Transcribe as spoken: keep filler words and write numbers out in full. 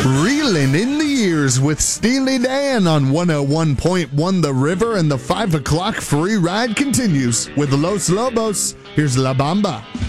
Reeling in the years with Steely Dan on one oh one point one The River, and the five o'clock free ride continues with Los Lobos. Here's La Bamba.